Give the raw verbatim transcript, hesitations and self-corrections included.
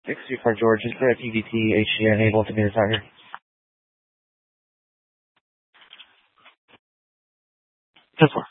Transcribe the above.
six three four George, is the P V T H C N able to be the target? ten four.